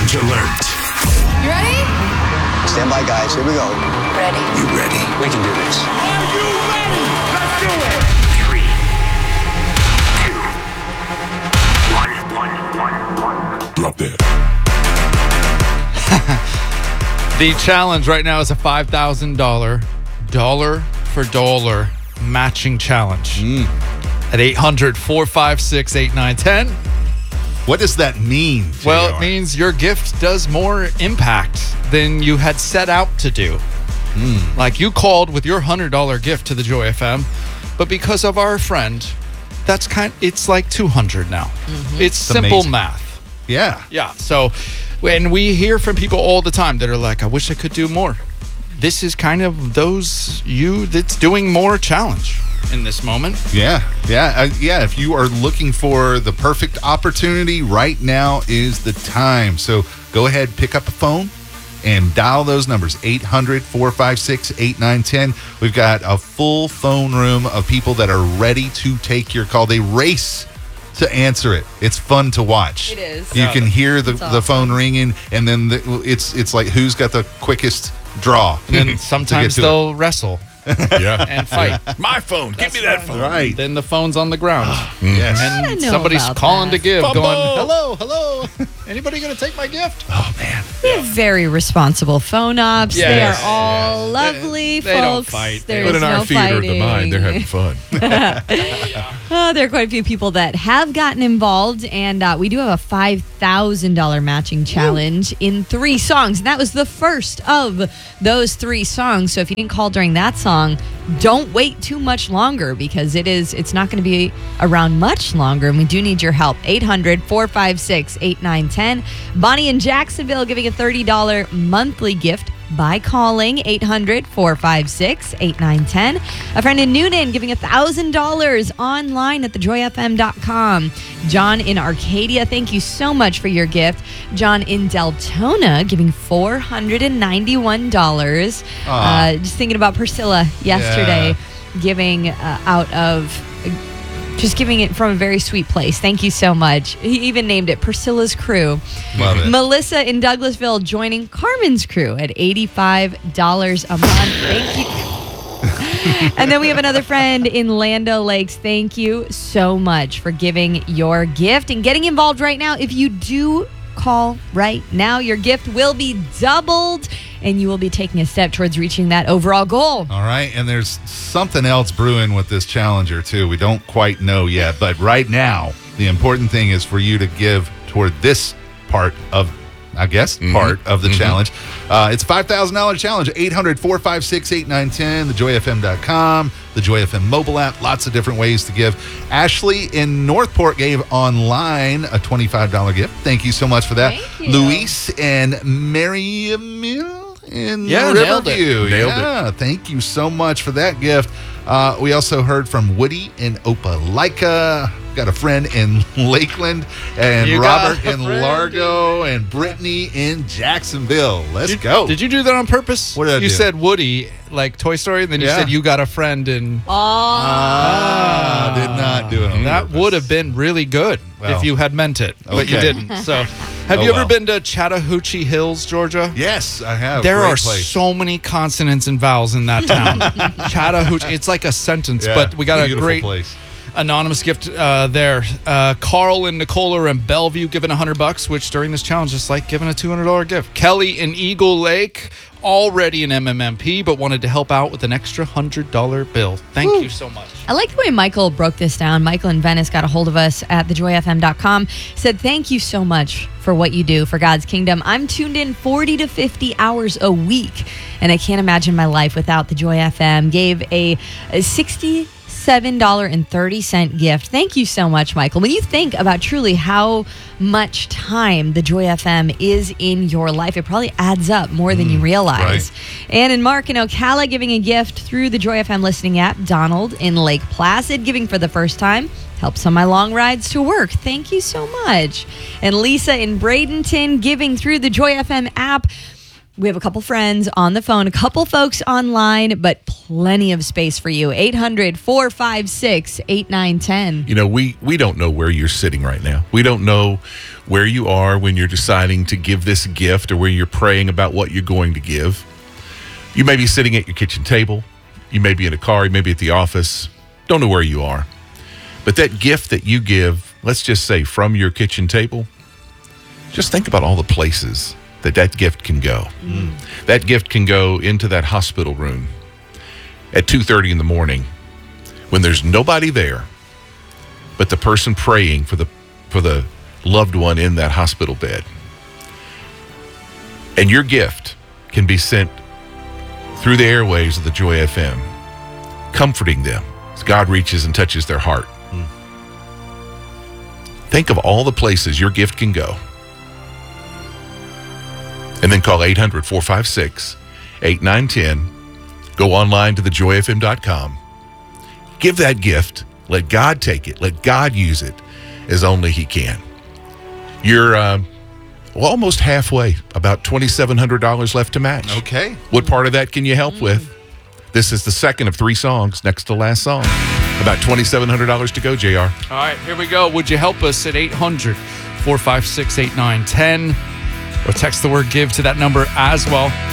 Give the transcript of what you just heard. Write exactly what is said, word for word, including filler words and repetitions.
Challenge alert. You ready? Stand by, guys. Here we go. Ready. You ready? We can do this. Are you ready? Let's do it. Three, two, one, one, one, one. Drop that. The challenge right now is a five thousand dollars dollar for dollar matching challenge at eight hundred, four five six, eight nine one zero. What does that mean? Well, J R? it means your gift does more impact than you had set out to do. Mm. Like you called with your one hundred dollars gift to the Joy F M, but because of our friend, that's kind it's like two hundred now. Mm-hmm. It's, it's simple amazing. math. Yeah. Yeah. So when we hear from people all the time that are like, I wish I could do more. This is kind of those you that's doing more challenge in this moment. Yeah, yeah, uh, yeah. If you are looking for the perfect opportunity, right now is the time. So go ahead, pick up a phone and dial those numbers, eight hundred, four five six, eight nine one zero. We've got a full phone room of people that are ready to take your call. They race to answer it. It's fun to watch. It is. You Yeah. can hear the, It's the phone ringing, and then the, it's it's like who's got the quickest draw. And then to sometimes get to they'll wrestle Yeah. and fight. My phone. Give me that phone. Right. Then the phone's on the ground. Yes. I And know somebody's about calling that. to give, Fumble. going, hello, hello. Anybody going to take my gift? Oh man. They're very responsible phone ops. Yes, they are all yes. lovely They- they don't folks. fight. There But is in our no theater of the fighting. mind, they're having fun. Oh, there are quite a few people that have gotten involved, and uh, we do have a five thousand dollars matching challenge in three songs. And that was the first of those three songs. So if you didn't call during that song, don't wait too much longer because it is it's not going to be around much longer, and we do need your help. eight hundred, four five six, eight nine one zero. Bonnie in Jacksonville giving a thirty dollars monthly gift by calling eight hundred, four five six, eight nine one zero. A friend in Noonan giving one thousand dollars online at the joy f m dot com. John in Arcadia, thank you so much for your gift. John in Deltona giving four hundred ninety-one dollars. Aw. Uh, just thinking about Priscilla yesterday giving uh, out of... Just giving it from a very sweet place. Thank you so much. He even named it Priscilla's Crew. Love it. Melissa in Douglasville joining Carmen's Crew at eighty-five dollars a month. Thank you. And then we have another friend in Lando Lakes. Thank you so much for giving your gift and getting involved right now. If you do call right now, your gift will be doubled and you will be taking a step towards reaching that overall goal. All right, and there's something else brewing with this challenger too. We don't quite know yet, but right now, the important thing is for you to give toward this part of, I guess, part of the challenge. Uh, it's a five thousand dollars challenge, eight hundred, four five six, eight nine one zero, the joy f m dot com, the Joy F M mobile app, lots of different ways to give. Ashley in Northport gave online a twenty-five dollars gift. Thank you so much for that. Thank you. Luis and Mary Emil in Yeah, nailed it. Riverview. Nailed it. yeah, thank you so much for that gift. Uh, we also heard from Woody in Opelika. Got a friend in Lakeland, and You got Robert a in friend Largo, and Brittany in Jacksonville. Let's Did, go. Did you do that on purpose? What did I you do? said Woody, like Toy Story, and then you Yeah. said you got a friend in... Ah, did not do it on That purpose. would have been really good Well, if you had meant it, but you okay. didn't. So, have Oh, you ever well. been to Chattahoochee Hills, Georgia? Yes, I have. There Great are place. so many consonants and vowels in that town. Chattahoochee, it's like a sentence, Yeah, but we got a beautiful great place. anonymous gift uh, there. Uh, Carl and Nicola in Bellevue giving a hundred bucks, which during this challenge is like giving a two hundred dollar gift. Kelly in Eagle Lake, already an M M M P, but wanted to help out with an extra hundred dollar bill. Thank Woo. you so much. I like the way Michael broke this down. Michael in Venice got a hold of us at the joy f m dot com. Said, thank you so much for what you do for God's kingdom. I'm tuned in forty to fifty hours a week, and I can't imagine my life without the Joy F M. Gave a, a sixty-seven dollars and thirty cents gift. Thank you so much, Michael. When you think about truly how much time the Joy F M is in your life, it probably adds up more than you realize. right. And in Mark in Ocala giving a gift through the Joy F M listening app. Donald in Lake Placid giving for the first time. Helps on my long rides to work. Thank you so much. And Lisa in Bradenton giving through the Joy F M app. We have a couple friends on the phone, a couple folks online, but plenty of space for you. eight hundred, four five six, eight nine one zero. You know, we, we don't know where you're sitting right now. We don't know where you are when you're deciding to give this gift or where you're praying about what you're going to give. You may be sitting at your kitchen table. You may be in a car. You may be at the office. Don't know where you are. But that gift that you give, let's just say from your kitchen table, just think about all the places that that gift can go. Mm. That gift can go into that hospital room at two thirty in the morning when there's nobody there but the person praying for the for the loved one in that hospital bed. And your gift can be sent through the airwaves of the Joy F M, comforting them as God reaches and touches their heart. Mm. Think of all the places your gift can go. And then call eight hundred, four five six, eight nine one zero. Go online to the joy f m dot com. Give that gift. Let God take it. Let God use it as only He can. You're uh, well, almost halfway, about two thousand seven hundred dollars left to match. Okay. What part of that can you help mm. with? This is the second of three songs, next to last song. About two thousand seven hundred dollars to go, J R. All right, here we go. Would you help us at eight hundred, four five six, eight nine one zero? Or text the word give to that number as well.